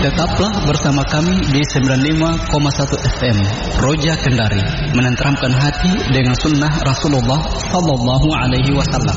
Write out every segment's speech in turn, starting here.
Tetaplah bersama kami di 95,1 FM Roja Kendari, menenteramkan hati dengan sunnah Rasulullah Sallallahu Alaihi Wasallam.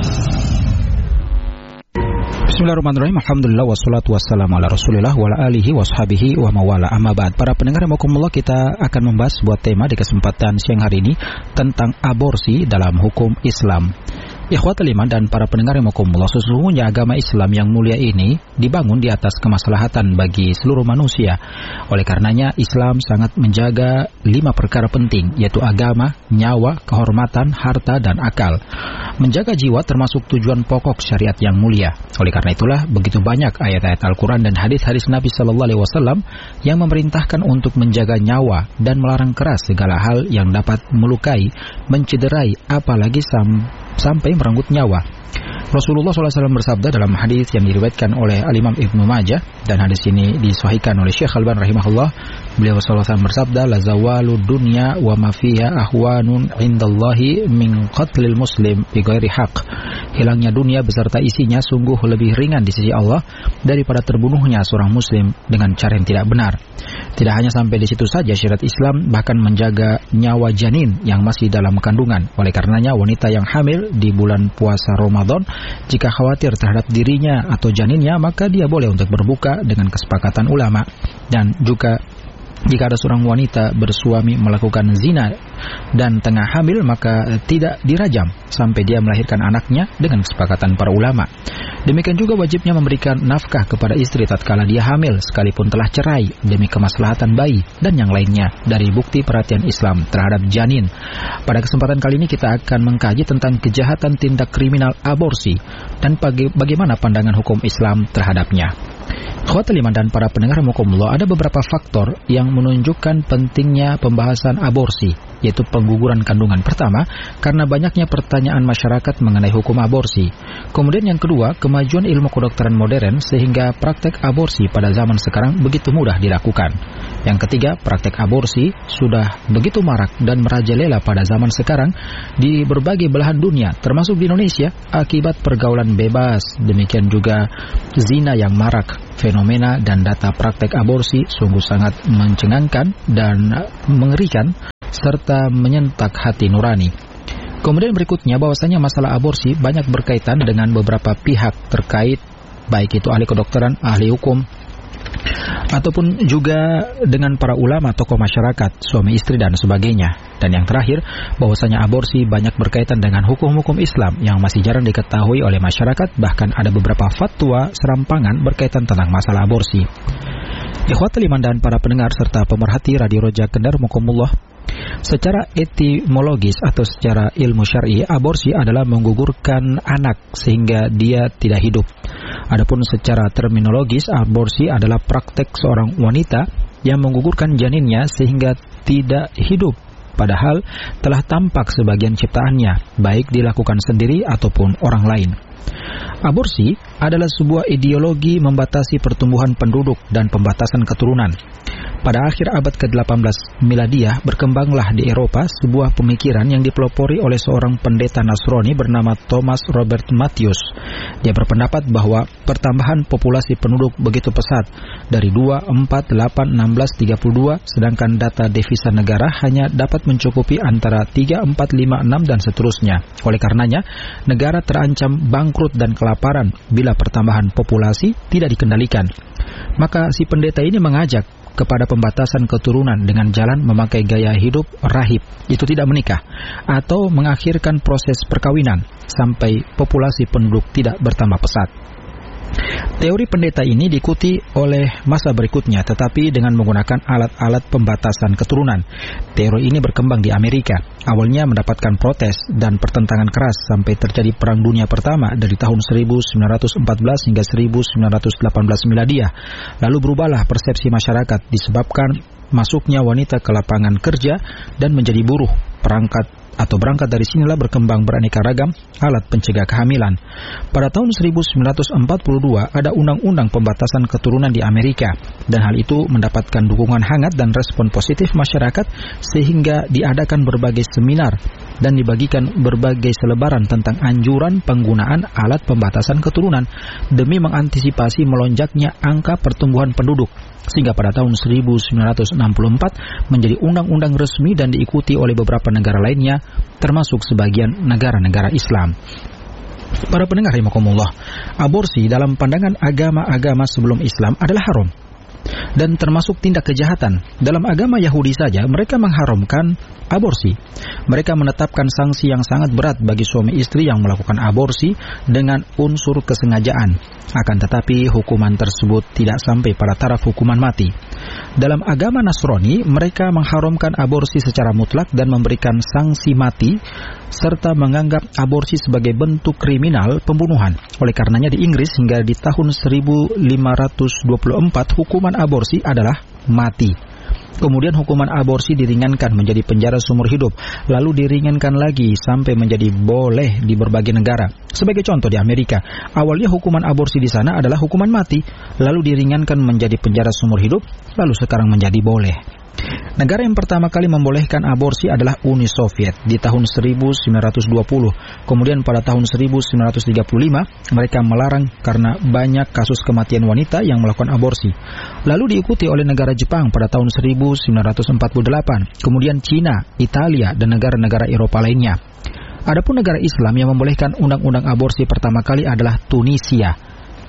Bismillahirrahmanirrahim. Alhamdulillah wassalatu wassalamu ala Rasulillah wa ala alihi washabihi wa mawala. Amma ba'd. Para pendengar yang rahimakumullah, kita akan membahas sebuah tema di kesempatan siang hari ini tentang aborsi dalam hukum Islam. Ikhwatul iman dan para pendengar yang rahimakumullah, sesungguhnya agama Islam yang mulia ini dibangun di atas kemaslahatan bagi seluruh manusia. Oleh karenanya Islam sangat menjaga 5 perkara penting, yaitu agama, nyawa, kehormatan, harta, dan akal. Menjaga jiwa termasuk tujuan pokok syariat yang mulia. Oleh karena itulah begitu banyak ayat-ayat Al-Quran dan hadis-hadis Nabi Sallallahu Alaihi Wasallam yang memerintahkan untuk menjaga nyawa dan melarang keras segala hal yang dapat melukai, mencederai, apalagi sampai merenggut nyawa. Rasulullah SAW bersabda dalam hadis yang diriwayatkan oleh Al-Imam Ibnu Majah, dan hadis ini disahihkan oleh Syekh Al-Albani rahimahullah. Beliau SAW bersabda, la zawalu dunya wa ma fiha ahwanun indallahi min qatlil muslim bi ghairi haq. Hilangnya dunia beserta isinya sungguh lebih ringan di sisi Allah daripada terbunuhnya seorang muslim dengan cara yang tidak benar. Tidak hanya sampai di situ saja, syariat Islam bahkan menjaga nyawa janin yang masih dalam kandungan. Oleh karenanya wanita yang hamil di bulan puasa Ramadan, jika khawatir terhadap dirinya atau janinnya, maka dia boleh untuk berbuka dengan kesepakatan ulama. Dan juga jika ada seorang wanita bersuami melakukan zina dan tengah hamil, maka tidak dirajam sampai dia melahirkan anaknya dengan kesepakatan para ulama. Demikian juga wajibnya memberikan nafkah kepada istri tatkala dia hamil sekalipun telah cerai demi kemaslahatan bayi dan yang lainnya dari bukti perhatian Islam terhadap janin. Pada kesempatan kali ini kita akan mengkaji tentang kejahatan tindak kriminal aborsi dan bagaimana pandangan hukum Islam terhadapnya. Ikhwatul iman dan para pendengar rahimakumullah, ada beberapa faktor yang menunjukkan pentingnya pembahasan aborsi, yaitu pengguguran kandungan. Pertama, karena banyaknya pertanyaan masyarakat mengenai hukum aborsi. Kemudian yang kedua, kemajuan ilmu kedokteran modern sehingga praktek aborsi pada zaman sekarang begitu mudah dilakukan. Yang ketiga, praktek aborsi sudah begitu marak dan merajalela pada zaman sekarang di berbagai belahan dunia, termasuk di Indonesia, akibat pergaulan bebas. Demikian juga zina yang marak. Fenomena dan data praktek aborsi sungguh sangat mencengangkan dan mengerikan serta menyentak hati nurani. Kemudian berikutnya, bahwasanya masalah aborsi banyak berkaitan dengan beberapa pihak terkait, baik itu ahli kedokteran, ahli hukum, ataupun juga dengan para ulama, tokoh masyarakat, suami istri dan sebagainya. Dan yang terakhir, bahwasanya aborsi banyak berkaitan dengan hukum-hukum Islam yang masih jarang diketahui oleh masyarakat, bahkan ada beberapa fatwa serampangan berkaitan tentang masalah aborsi. Ikhwatul iman dan para pendengar serta pemerhati Radio Roja Kendar rahimakumullah, secara etimologis atau secara ilmu syar'i, aborsi adalah menggugurkan anak sehingga dia tidak hidup. Adapun secara terminologis, aborsi adalah praktek seorang wanita yang menggugurkan janinnya sehingga tidak hidup, padahal telah tampak sebagian ciptaannya, baik dilakukan sendiri ataupun orang lain. Aborsi adalah sebuah ideologi membatasi pertumbuhan penduduk dan pembatasan keturunan. Pada akhir abad ke-18 miladiyah, berkembanglah di Eropa sebuah pemikiran yang dipelopori oleh seorang pendeta Nasrani bernama Thomas Robert Matthews. Dia berpendapat bahwa pertambahan populasi penduduk begitu pesat, dari 2, 4, 8, 16, 32, sedangkan data devisa negara hanya dapat mencukupi antara 3, 4, 5, 6, dan seterusnya. Oleh karenanya, negara terancam bangkrut dan kelaparan bila pertambahan populasi tidak dikendalikan. Maka si pendeta ini mengajak kepada pembatasan keturunan dengan jalan memakai gaya hidup rahib, itu tidak menikah, atau mengakhirkan proses perkawinan sampai populasi penduduk tidak bertambah pesat. Teori pendeta ini diikuti oleh masa berikutnya, tetapi dengan menggunakan alat-alat pembatasan keturunan. Teori ini berkembang di Amerika. Awalnya mendapatkan protes dan pertentangan keras sampai terjadi Perang Dunia Pertama dari tahun 1914 hingga 1918 miladiyah. Lalu berubahlah persepsi masyarakat disebabkan masuknya wanita ke lapangan kerja dan menjadi buruh. Berangkat dari sinilah berkembang beraneka ragam alat pencegah kehamilan. Pada tahun 1942 ada undang-undang pembatasan keturunan di Amerika, dan hal itu mendapatkan dukungan hangat dan respon positif masyarakat sehingga diadakan berbagai seminar dan dibagikan berbagai selebaran tentang anjuran penggunaan alat pembatasan keturunan demi mengantisipasi melonjaknya angka pertumbuhan penduduk. sehingga pada tahun 1964 menjadi undang-undang resmi dan diikuti oleh beberapa negara lainnya, termasuk sebagian negara-negara Islam. Para pendengar rahimakumullah, aborsi dalam pandangan agama-agama sebelum Islam adalah haram dan termasuk tindak kejahatan. Dalam agama Yahudi saja mereka mengharamkan aborsi. Mereka menetapkan sanksi yang sangat berat bagi suami istri yang melakukan aborsi dengan unsur kesengajaan. Akan tetapi hukuman tersebut tidak sampai pada taraf hukuman mati. Dalam agama Nasrani mereka mengharamkan aborsi secara mutlak dan memberikan sanksi mati serta menganggap aborsi sebagai bentuk kriminal pembunuhan. Oleh karenanya di Inggris hingga di tahun 1524 hukuman aborsi adalah mati. Kemudian hukuman aborsi diringankan menjadi penjara seumur hidup, lalu diringankan lagi sampai menjadi boleh di berbagai negara. Sebagai contoh di Amerika, awalnya hukuman aborsi di sana adalah hukuman mati, lalu diringankan menjadi penjara seumur hidup, lalu sekarang menjadi boleh. Negara yang pertama kali membolehkan aborsi adalah Uni Soviet di tahun 1920. Kemudian pada tahun 1935 mereka melarang karena banyak kasus kematian wanita yang melakukan aborsi. Lalu diikuti oleh negara Jepang pada tahun 1948. Kemudian Cina, Italia, dan negara-negara Eropa lainnya. Adapun negara Islam yang membolehkan undang-undang aborsi pertama kali adalah Tunisia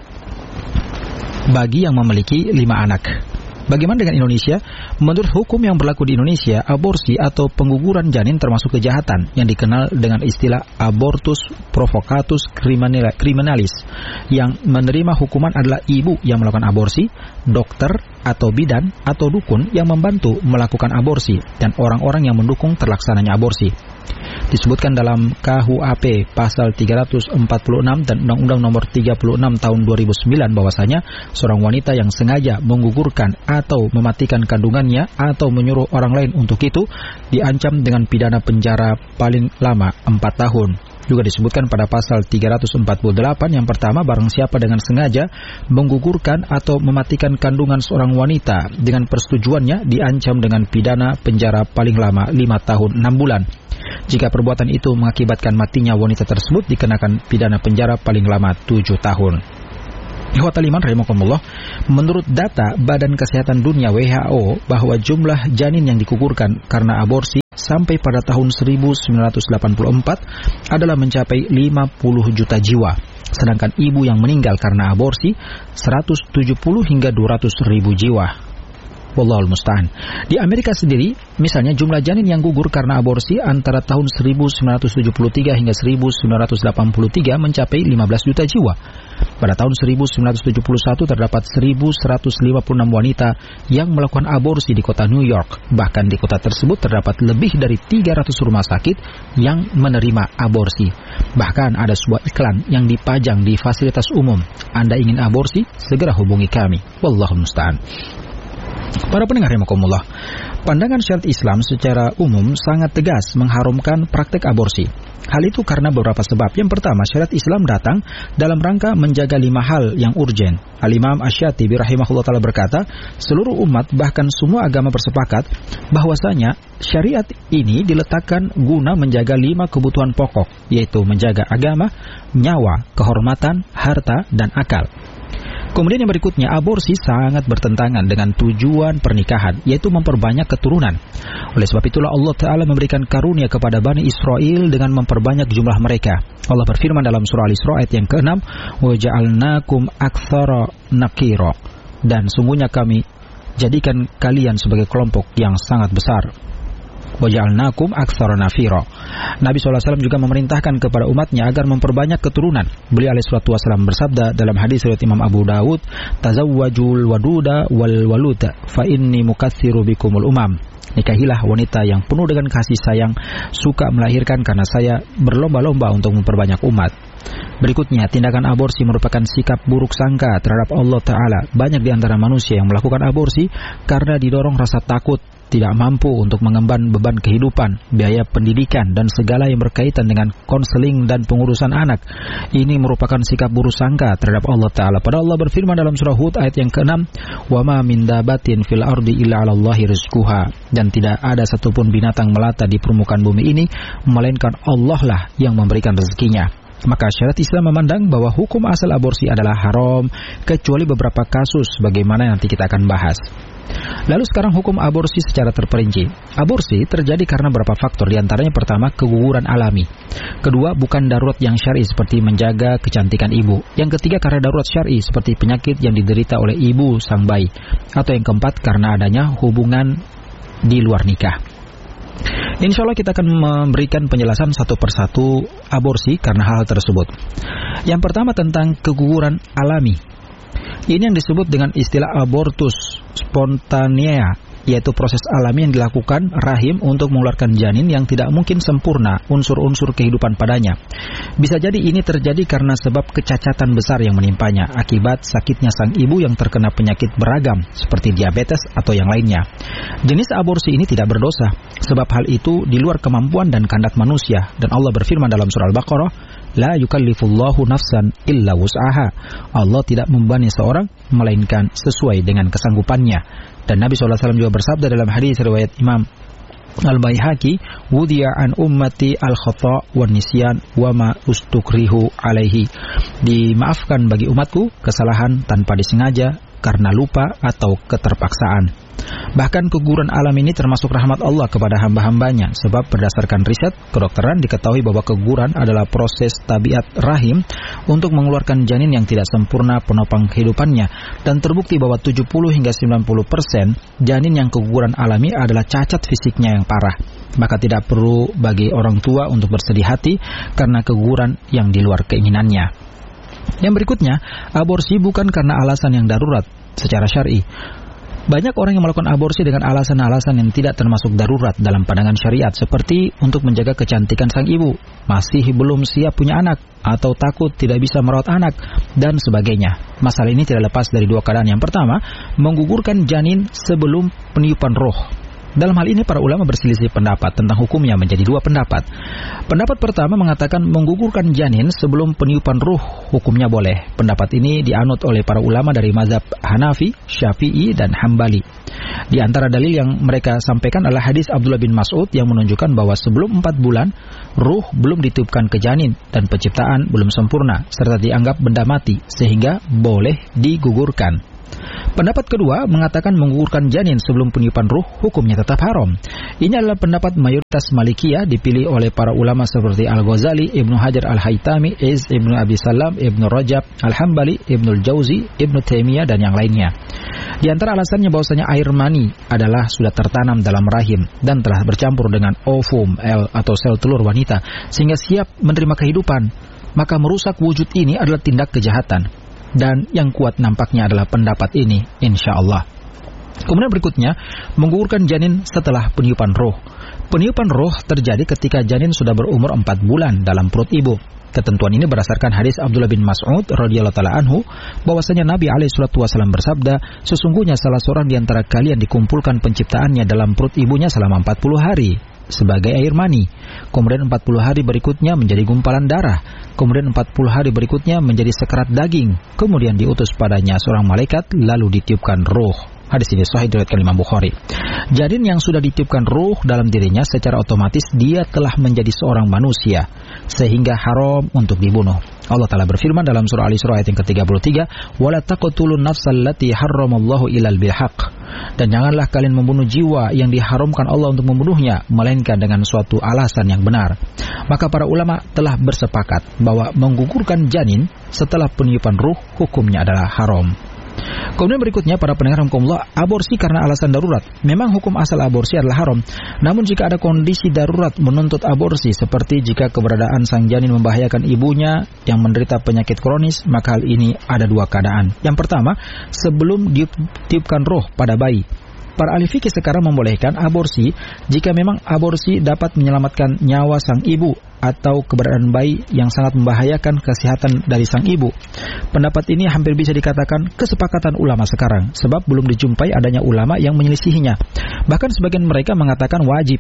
bagi yang memiliki 5 anak. Bagaimana dengan Indonesia? Menurut hukum yang berlaku di Indonesia, aborsi atau pengguguran janin termasuk kejahatan yang dikenal dengan istilah abortus provocatus criminalis. Yang menerima hukuman adalah ibu yang melakukan aborsi, dokter atau bidan atau dukun yang membantu melakukan aborsi, dan orang-orang yang mendukung terlaksananya aborsi. Disebutkan dalam KUHP pasal 346 dan Undang-Undang nomor 36 tahun 2009 bahwasanya seorang wanita yang sengaja menggugurkan atau mematikan kandungannya atau menyuruh orang lain untuk itu diancam dengan pidana penjara paling lama 4 tahun. Juga disebutkan pada pasal 348 yang pertama, barang siapa dengan sengaja menggugurkan atau mematikan kandungan seorang wanita dengan persetujuannya diancam dengan pidana penjara paling lama 5 tahun 6 bulan. Jika perbuatan itu mengakibatkan matinya wanita tersebut dikenakan pidana penjara paling lama 7 tahun. Ikhwatal iman rahimakumullah, menurut data Badan Kesehatan Dunia WHO bahwa jumlah janin yang digugurkan karena aborsi sampai pada tahun 1984 adalah mencapai 50 juta jiwa. Sedangkan ibu yang meninggal karena aborsi 170 hingga 200 ribu jiwa. Wallahul musta'an. Di Amerika sendiri, misalnya jumlah janin yang gugur karena aborsi antara tahun 1973 hingga 1983 mencapai 15 juta jiwa. Pada tahun 1971 terdapat 1.156 wanita yang melakukan aborsi di kota New York. Bahkan di kota tersebut terdapat lebih dari 300 rumah sakit yang menerima aborsi. Bahkan ada sebuah iklan yang dipajang di fasilitas umum. Anda ingin aborsi? Segera hubungi kami. Wallahul musta'an. Para pendengar rahimakumullah, pandangan syariat Islam secara umum sangat tegas mengharamkan praktek aborsi. Hal itu karena beberapa sebab. Yang pertama, syariat Islam datang dalam rangka menjaga 5 hal yang urgen. Al-Imam Asy-Syatibi rahimahullah ta'ala berkata, seluruh umat bahkan semua agama bersepakat bahwasanya syariat ini diletakkan guna menjaga 5 kebutuhan pokok, yaitu menjaga agama, nyawa, kehormatan, harta, dan akal. Kemudian yang berikutnya, aborsi sangat bertentangan dengan tujuan pernikahan, yaitu memperbanyak keturunan. Oleh sebab itulah Allah Ta'ala memberikan karunia kepada Bani Israel dengan memperbanyak jumlah mereka. Allah berfirman dalam surah Al-Isra ayat yang ke-6, وَجَعَلْنَاكُمْ أَكْثَرَ نَقِيرًا, dan sungguhnya kami jadikan kalian sebagai kelompok yang sangat besar. وَجَعَلْنَاكُمْ أَكْثَرَ نَفِيرًا. Nabi SAW juga memerintahkan kepada umatnya agar memperbanyak keturunan. Beliau alaihissalam bersabda dalam hadis riwayat Imam Abu Dawud, "Tazawwajul waduda wal waluda, fa inni mukatsiru bikumul umam." Nikahilah wanita yang penuh dengan kasih sayang, suka melahirkan karena saya berlomba-lomba untuk memperbanyak umat. Berikutnya, tindakan aborsi merupakan sikap buruk sangka terhadap Allah Ta'ala. Banyak di antara manusia yang melakukan aborsi karena didorong rasa takut, tidak mampu untuk mengemban beban kehidupan, biaya pendidikan, dan segala yang berkaitan dengan konseling dan pengurusan anak. Ini merupakan sikap buruk sangka terhadap Allah Ta'ala. Pada Allah berfirman dalam surah Hud ayat yang ke-6, وَمَا مِنْ دَابَةٍ فِي الْأَرْضِ إِلَّا عَلَى اللَّهِ رِزْقُهَا. Dan tidak ada satupun binatang melata di permukaan bumi ini, melainkan Allah lah yang memberikan rezekinya. Maka syariat Islam memandang bahwa hukum asal aborsi adalah haram kecuali beberapa kasus bagaimana nanti kita akan bahas. Lalu sekarang hukum aborsi secara terperinci. Aborsi terjadi karena beberapa faktor, diantaranya pertama keguguran alami, kedua bukan darurat yang syar'i seperti menjaga kecantikan ibu, yang ketiga karena darurat syar'i seperti penyakit yang diderita oleh ibu sang bayi, atau yang keempat karena adanya hubungan di luar nikah. Insya Allah kita akan memberikan penjelasan satu persatu aborsi karena hal tersebut. Yang pertama tentang keguguran alami. Ini yang disebut dengan istilah abortus spontanea, yaitu proses alami yang dilakukan rahim untuk mengeluarkan janin yang tidak mungkin sempurna unsur-unsur kehidupan padanya. Bisa jadi ini terjadi karena sebab kecacatan besar yang menimpanya akibat sakitnya sang ibu yang terkena penyakit beragam seperti diabetes atau yang lainnya. Jenis aborsi ini tidak berdosa sebab hal itu di luar kemampuan dan kehendak manusia, dan Allah berfirman dalam surah Al-Baqarah, la yukallifullahu nafsan illa wus'aha. Allah tidak membebani seorang melainkan sesuai dengan kesanggupannya. Dan Nabi SAW juga bersabda dalam hadis riwayat Imam Al-Baihaqi, wudiya an ummati al-khata' wan nisyan wa ma ustukrihu alaihi. Dimaafkan bagi umatku kesalahan tanpa disengaja, karena lupa atau keterpaksaan. Bahkan keguguran alam ini termasuk rahmat Allah kepada hamba-hambanya, sebab berdasarkan riset kedokteran diketahui bahwa keguguran adalah proses tabiat rahim untuk mengeluarkan janin yang tidak sempurna penopang kehidupannya, dan terbukti bahwa 70 hingga 90% janin yang keguguran alami adalah cacat fisiknya yang parah. Maka tidak perlu bagi orang tua untuk bersedih hati karena keguguran yang di luar keinginannya. Yang berikutnya, aborsi bukan karena alasan yang darurat secara syar'i. Banyak orang yang melakukan aborsi dengan alasan-alasan yang tidak termasuk darurat dalam pandangan syariat, seperti untuk menjaga kecantikan sang ibu, masih belum siap punya anak, atau takut tidak bisa merawat anak, dan sebagainya. Masalah ini tidak lepas dari dua keadaan. Yang pertama, menggugurkan janin sebelum peniupan roh. Dalam hal ini para ulama berselisih pendapat tentang hukumnya menjadi dua pendapat. Pendapat pertama mengatakan menggugurkan janin sebelum peniupan ruh hukumnya boleh. Pendapat ini dianut oleh para ulama dari mazhab Hanafi, Syafi'i, dan Hambali. Di antara dalil yang mereka sampaikan adalah hadis Abdullah bin Mas'ud yang menunjukkan bahwa sebelum 4 bulan ruh belum ditiupkan ke janin dan penciptaan belum sempurna serta dianggap benda mati sehingga boleh digugurkan. Pendapat kedua mengatakan menggugurkan janin sebelum peniupan ruh hukumnya tetap haram. Ini adalah pendapat mayoritas Malikiyah dipilih oleh para ulama seperti Al-Ghazali, Ibnu Hajar Al-Haytami, Ibnu Abi Salam, Ibnu Rajab Al-Hambali, Ibnu Al-Jauzi, Ibnu Taimiyah, dan yang lainnya. Di antara alasannya bahwasanya air mani adalah sudah tertanam dalam rahim dan telah bercampur dengan ovum atau sel telur wanita sehingga siap menerima kehidupan. Maka merusak wujud ini adalah tindak kejahatan. Dan yang kuat nampaknya adalah pendapat ini, insya Allah. Kemudian berikutnya, menggugurkan janin setelah peniupan roh. Peniupan roh terjadi ketika janin sudah berumur 4 bulan dalam perut ibu. Ketentuan ini berdasarkan hadis Abdullah bin Mas'ud radhiyallahu taala anhu, bahwasanya Nabi alaihi salatu wasallam bersabda, sesungguhnya salah seorang di antara kalian dikumpulkan penciptaannya dalam perut ibunya selama 40 hari sebagai air mani. Kemudian 40 hari berikutnya menjadi gumpalan darah. Kemudian 40 hari berikutnya menjadi sekerat daging. Kemudian diutus padanya seorang malaikat lalu ditiupkan ruh. Hadis ini sahih diriwayatkan Imam Bukhari. Janin yang sudah ditiupkan ruh dalam dirinya secara otomatis dia telah menjadi seorang manusia sehingga haram untuk dibunuh. Allah Ta'ala berfirman dalam surah Al-Isra ayat yang ke-33, "Wala taqtulun nafsal lati harramallahu ilal bilhaq." Dan janganlah kalian membunuh jiwa yang diharamkan Allah untuk membunuhnya melainkan dengan suatu alasan yang benar. Maka para ulama telah bersepakat bahwa menggugurkan janin setelah peniupan ruh hukumnya adalah haram. Kemudian berikutnya para pendengar rahimakumullah, aborsi karena alasan darurat. Memang hukum asal aborsi adalah haram. Namun jika ada kondisi darurat menuntut aborsi, seperti jika keberadaan sang janin membahayakan ibunya yang menderita penyakit kronis, maka hal ini ada dua keadaan. Yang pertama, sebelum ditiupkan roh pada bayi. Para ahli fikih sekarang membolehkan aborsi jika memang aborsi dapat menyelamatkan nyawa sang ibu atau keberadaan bayi yang sangat membahayakan kesehatan dari sang ibu. Pendapat ini hampir bisa dikatakan kesepakatan ulama sekarang, sebab belum dijumpai adanya ulama yang menyelisihinya. Bahkan sebagian mereka mengatakan wajib.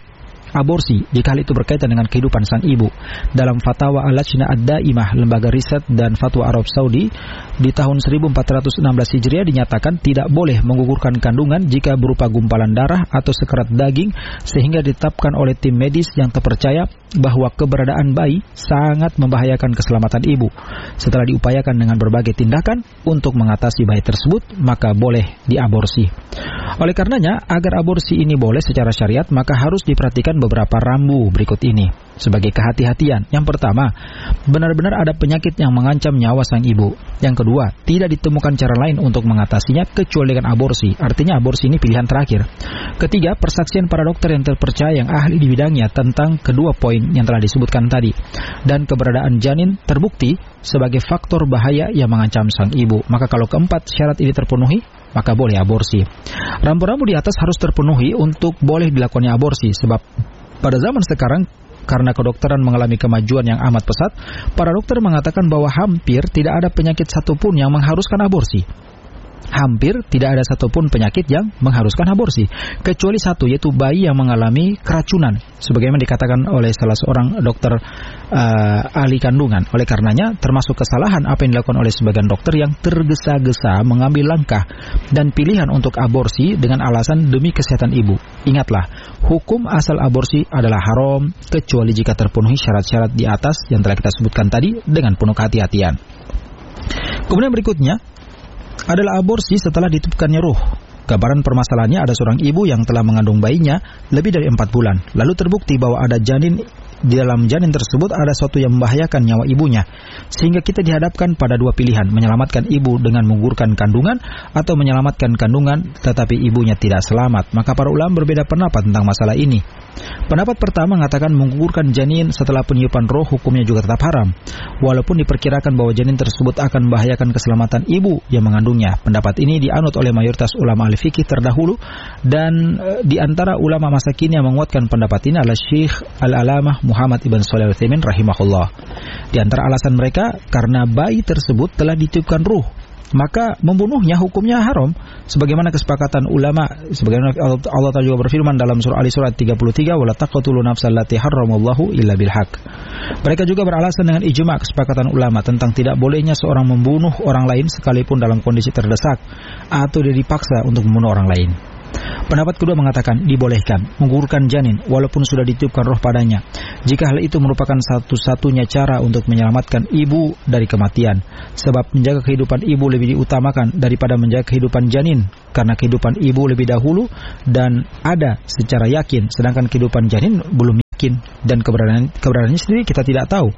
aborsi jika hal itu berkaitan dengan kehidupan sang ibu. Dalam Fatwa Al-Lajnah Ad-Daimah, lembaga riset dan fatwa Arab Saudi, di tahun 1416 Hijriah dinyatakan tidak boleh menggugurkan kandungan jika berupa gumpalan darah atau sekerat daging, sehingga ditetapkan oleh tim medis yang terpercaya bahwa keberadaan bayi sangat membahayakan keselamatan ibu. Setelah diupayakan dengan berbagai tindakan untuk mengatasi bayi tersebut, maka boleh diaborsi. Oleh karenanya, agar aborsi ini boleh secara syariat, maka harus diperhatikan beberapa rambu berikut ini sebagai kehati-hatian. Yang pertama, benar-benar ada penyakit yang mengancam nyawa sang ibu. Yang kedua, tidak ditemukan cara lain untuk mengatasinya kecuali dengan aborsi. Artinya aborsi ini pilihan terakhir. Ketiga, persaksian para dokter yang terpercaya yang ahli di bidangnya tentang kedua poin yang telah disebutkan tadi. Dan keberadaan janin terbukti sebagai faktor bahaya yang mengancam sang ibu. Maka kalau keempat syarat ini terpenuhi, maka boleh aborsi. Rambu-rambu di atas harus terpenuhi untuk boleh dilakukannya aborsi, sebab pada zaman sekarang karena kedokteran mengalami kemajuan yang amat pesat, para dokter mengatakan bahwa hampir tidak ada penyakit satupun yang mengharuskan aborsi. Hampir tidak ada satupun penyakit yang mengharuskan aborsi, kecuali satu, yaitu bayi yang mengalami keracunan, sebagaimana dikatakan oleh salah seorang dokter ahli kandungan. Oleh karenanya, termasuk kesalahan apa yang dilakukan oleh sebagian dokter yang tergesa-gesa mengambil langkah dan pilihan untuk aborsi dengan alasan demi kesehatan ibu. Ingatlah, hukum asal aborsi adalah haram kecuali jika terpenuhi syarat-syarat di atas yang telah kita sebutkan tadi dengan penuh kehati-hatian. Kemudian berikutnya adalah aborsi setelah ditiupkannya ruh. Gambaran permasalahannya, ada seorang ibu yang telah mengandung bayinya lebih dari 4 bulan. Lalu terbukti bahwa ada janin, di dalam janin tersebut ada sesuatu yang membahayakan nyawa ibunya. Sehingga kita dihadapkan pada dua pilihan, menyelamatkan ibu dengan menggugurkan kandungan atau menyelamatkan kandungan tetapi ibunya tidak selamat. Maka para ulama berbeda pendapat tentang masalah ini. Pendapat pertama mengatakan menggugurkan janin setelah peniupan roh hukumnya juga tetap haram, walaupun diperkirakan bahwa janin tersebut akan membahayakan keselamatan ibu yang mengandungnya. Pendapat ini dianut oleh mayoritas ulama ahli fikih terdahulu, dan di antara ulama masa kini yang menguatkan pendapat ini adalah Syekh Al-Alamah Muhammad Ibn Shalih Al-Utsaimin rahimahullah. Di antara alasan mereka, karena bayi tersebut telah ditiupkan ruh, maka membunuhnya hukumnya haram, sebagaimana kesepakatan ulama, sebagaimana Allah Ta'ala juga berfirman dalam surah Ali surat 33, wala taqtulu nafsal lati harramallahu illa bil haq. Mereka juga beralasan dengan ijma' kesepakatan ulama tentang tidak bolehnya seorang membunuh orang lain sekalipun dalam kondisi terdesak atau dia dipaksa untuk membunuh orang lain. Pendapat kedua mengatakan dibolehkan menggugurkan janin walaupun sudah ditiupkan roh padanya, jika hal itu merupakan satu-satunya cara untuk menyelamatkan ibu dari kematian. Sebab menjaga kehidupan ibu lebih diutamakan daripada menjaga kehidupan janin, karena kehidupan ibu lebih dahulu dan ada secara yakin, sedangkan kehidupan janin belum yakin, dan keberadaannya sendiri kita tidak tahu.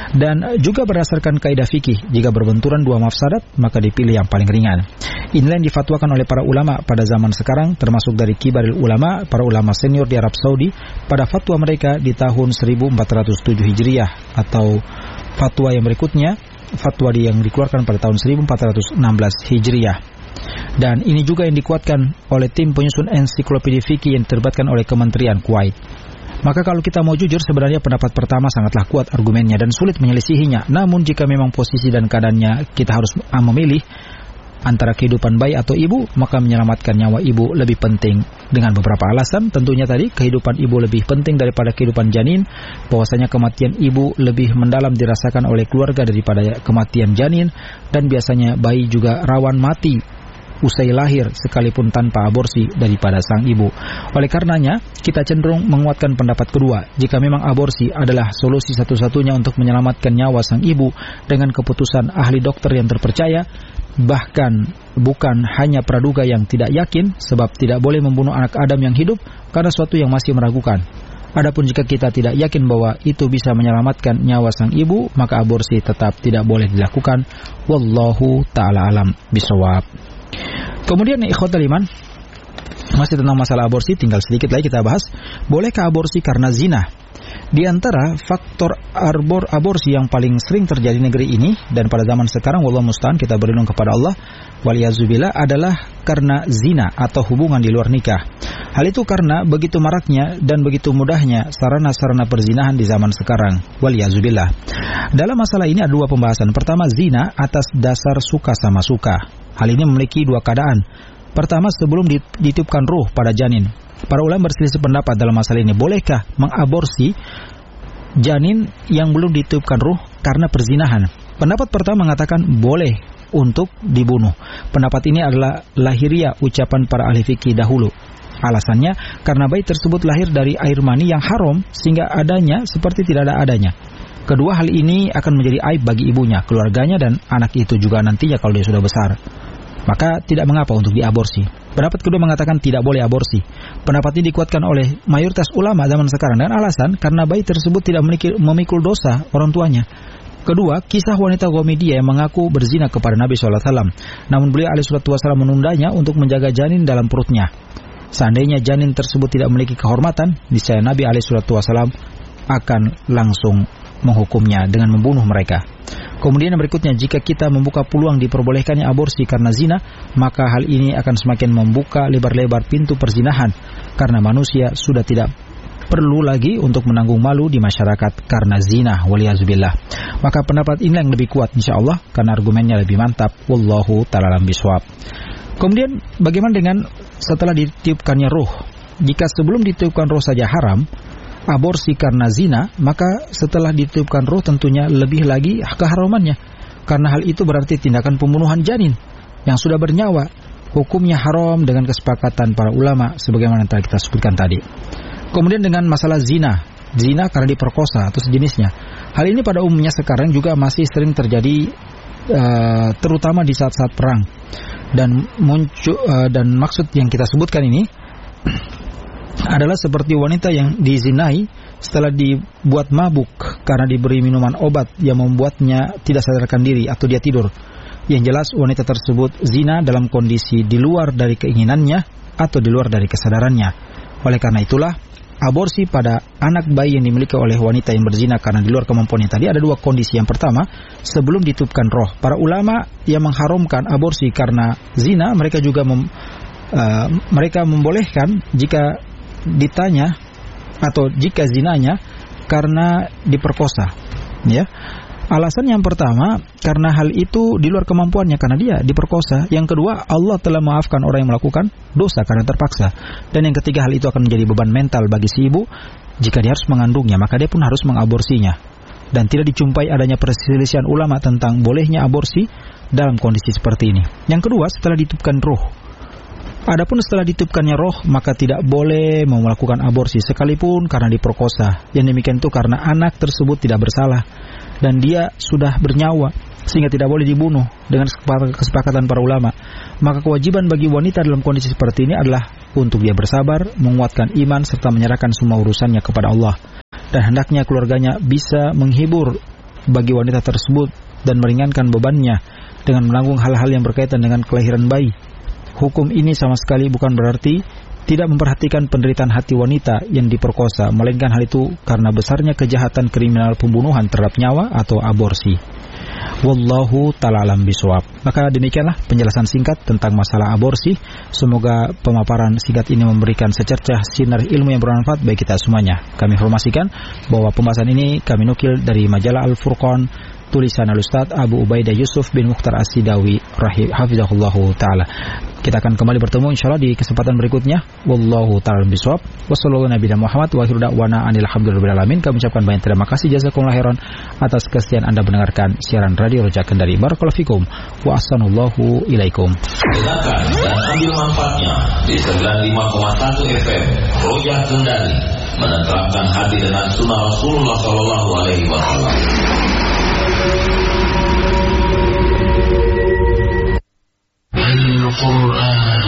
Dan juga berdasarkan kaidah fikih, jika berbenturan dua mafsadat, maka dipilih yang paling ringan. Inilah yang difatwakan oleh para ulama pada zaman sekarang, termasuk dari kibaril ulama, para ulama senior di Arab Saudi, pada fatwa mereka di tahun 1407 Hijriah, atau fatwa yang berikutnya, fatwa yang dikeluarkan pada tahun 1416 Hijriah. Dan ini juga yang dikuatkan oleh tim penyusun ensiklopedia fikih yang diterbatkan oleh Kementerian Kuwait. Maka kalau kita mau jujur, sebenarnya pendapat pertama sangatlah kuat argumennya dan sulit menyelisihinya. Namun jika memang posisi dan keadaannya kita harus memilih antara kehidupan bayi atau ibu, maka menyelamatkan nyawa ibu lebih penting dengan beberapa alasan. Tentunya tadi, kehidupan ibu lebih penting daripada kehidupan janin, bahwasanya kematian ibu lebih mendalam dirasakan oleh keluarga daripada kematian janin, dan biasanya bayi juga rawan mati usai lahir sekalipun tanpa aborsi daripada sang ibu. Oleh karenanya, kita cenderung menguatkan pendapat kedua, jika memang aborsi adalah solusi satu-satunya untuk menyelamatkan nyawa sang ibu dengan keputusan ahli dokter yang terpercaya, bahkan bukan hanya praduga yang tidak yakin, sebab tidak boleh membunuh anak Adam yang hidup karena sesuatu yang masih meragukan. Adapun jika kita tidak yakin bahwa itu bisa menyelamatkan nyawa sang ibu, maka aborsi tetap tidak boleh dilakukan. Wallahu ta'ala alam bisawab. Kemudian ikhwatul iman, masih tentang masalah aborsi, tinggal sedikit lagi kita bahas. Bolehkah aborsi karena zina? Di antara faktor aborsi yang paling sering terjadi di negeri ini dan pada zaman sekarang, wallahu musta'an, kita berlindung kepada Allah, waliyazubillah, adalah karena zina atau hubungan di luar nikah. Hal itu karena begitu maraknya dan begitu mudahnya sarana-sarana perzinahan di zaman sekarang, waliyazubillah. Dalam masalah ini ada dua pembahasan. Pertama, zina atas dasar suka sama suka. Hal ini memiliki dua keadaan. Pertama, sebelum ditiupkan ruh pada janin. Para ulama berselisih pendapat dalam masalah ini. Bolehkah mengaborsi janin yang belum ditiupkan ruh karena perzinahan? Pendapat pertama mengatakan boleh untuk dibunuh. Pendapat ini adalah lahiriah ucapan para ahli fikih dahulu. Alasannya karena bayi tersebut lahir dari air mani yang haram sehingga adanya seperti tidak ada adanya. Kedua, hal ini akan menjadi aib bagi ibunya, keluarganya, dan anak itu juga nantinya kalau dia sudah besar. Maka tidak mengapa untuk diaborsi. Pendapat kedua mengatakan tidak boleh aborsi. Pendapat ini dikuatkan oleh mayoritas ulama zaman sekarang dengan alasan karena bayi tersebut tidak memikul dosa orang tuanya. Kedua, kisah wanita Ghamidiyah yang mengaku berzina kepada Nabi SAW. Namun beliau alaihissalam menundanya untuk menjaga janin dalam perutnya. Seandainya janin tersebut tidak memiliki kehormatan, niscaya Nabi alaihissalam akan langsung menghukumnya dengan membunuh mereka. Kemudian yang berikutnya, jika kita membuka peluang diperbolehkannya aborsi karena zina, maka hal ini akan semakin membuka lebar-lebar pintu perzinahan karena manusia sudah tidak perlu lagi untuk menanggung malu di masyarakat karena zina, waliyazubillah. Maka pendapat ini yang lebih kuat insyaallah karena argumennya lebih mantap. Wallahu ta'ala alam bisawab. Kemudian bagaimana dengan setelah ditiupkannya ruh? Jika sebelum ditiupkan ruh saja haram aborsi karena zina, maka setelah ditiupkan ruh tentunya lebih lagi keharamannya. Karena hal itu berarti tindakan pembunuhan janin yang sudah bernyawa. Hukumnya haram dengan kesepakatan para ulama sebagaimana yang telah kita sebutkan tadi. Kemudian dengan masalah zina karena diperkosa atau sejenisnya. Hal ini pada umumnya sekarang juga masih sering terjadi, terutama di saat-saat perang. Dan maksud yang kita sebutkan ini adalah seperti wanita yang dizinai setelah dibuat mabuk karena diberi minuman obat yang membuatnya tidak sadarkan diri atau dia tidur. Yang jelas wanita tersebut zina dalam kondisi di luar dari keinginannya atau di luar dari kesadarannya. Oleh karena itulah aborsi pada anak bayi yang dimiliki oleh wanita yang berzina karena di luar kemampuannya tadi ada dua kondisi. Yang pertama, sebelum ditiupkan roh. Para ulama yang mengharamkan aborsi karena zina, mereka juga mereka membolehkan jika ditanya atau jika zinanya karena diperkosa, ya. Alasan yang pertama karena hal itu di luar kemampuannya karena dia diperkosa. Yang kedua, Allah telah memaafkan orang yang melakukan dosa karena terpaksa. Dan yang ketiga, hal itu akan menjadi beban mental bagi si ibu. Jika dia harus mengandungnya, maka dia pun harus mengaborsinya. Dan tidak dijumpai adanya perselisihan ulama tentang bolehnya aborsi dalam kondisi seperti ini. Yang kedua, setelah ditiupkan ruh. Adapun setelah ditiupkannya roh, maka tidak boleh melakukan aborsi sekalipun karena diperkosa. Yang demikian itu karena anak tersebut tidak bersalah dan dia sudah bernyawa sehingga tidak boleh dibunuh dengan kesepakatan para ulama. Maka kewajiban bagi wanita dalam kondisi seperti ini adalah untuk dia bersabar, menguatkan iman serta menyerahkan semua urusannya kepada Allah. Dan hendaknya keluarganya bisa menghibur bagi wanita tersebut dan meringankan bebannya dengan menanggung hal-hal yang berkaitan dengan kelahiran bayi. Hukum ini sama sekali bukan berarti tidak memperhatikan penderitaan hati wanita yang diperkosa, melainkan hal itu karena besarnya kejahatan kriminal pembunuhan terhadap nyawa atau aborsi. Wallahu ta'ala alam bisawab. Maka demikianlah penjelasan singkat tentang masalah aborsi. Semoga pemaparan singkat ini memberikan secercah sinar ilmu yang bermanfaat bagi kita semuanya. Kami informasikan bahwa pembahasan ini kami nukil dari majalah Al-Furqan, tulisan Al-Ustaz Abu Ubaidah Yusuf bin Mukhtar As-Sidawi hafizahullahu ta'ala. Kita akan kembali bertemu insyaallah di kesempatan berikutnya. Wallahu ta'ala bisawab. Wassallallahu nabiyana Muhammad wa akhiru da'wana anil hamdulillahil alamin. Kami ucapkan banyak terima kasih jazakumullah khairan atas kesetiaan Anda mendengarkan siaran Radio Roja Kendari. Barakallahu fikum wa ahsanallahu ilaikum. Dengarkan dan ambil manfaatnya di 95,1 FM Roja Kendari, menenteramkan hati dengan sunnah Rasulullah sallallahu alaihi wasallam. Al-Quran